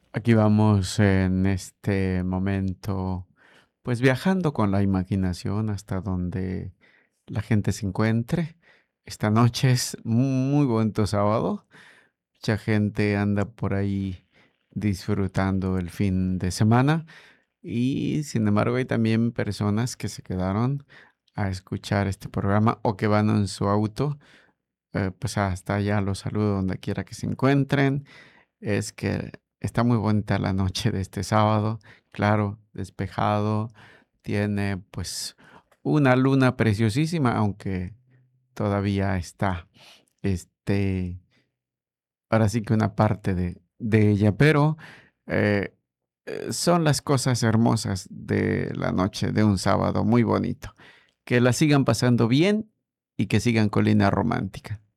Aquí vamos en este momento, pues viajando con la imaginación hasta donde la gente se encuentre. Esta noche es muy bonito sábado. Mucha gente anda por ahí disfrutando el fin de semana y sin embargo hay también personas que se quedaron a escuchar este programa o que van en su auto. Pues hasta allá los saludo donde quiera que se encuentren. Es que está muy bonita la noche de este sábado, claro, despejado, tiene pues una luna preciosísima, aunque todavía está, este, ahora sí que una parte de ella, pero eh, son las cosas hermosas de la noche de un sábado muy bonito. Que la sigan pasando bien y que sigan con línea romántica.